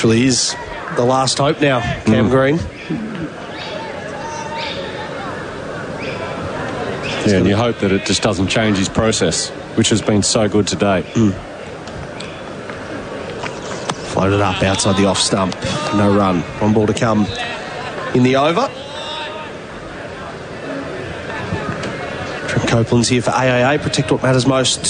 literally is the last hope now, Cam Green. Yeah, and you hope that it just doesn't change his process, which has been so good today. Floated up outside the off stump. No run. One ball to come in the over. Trent Copeland's here for AAA. Protect what matters most.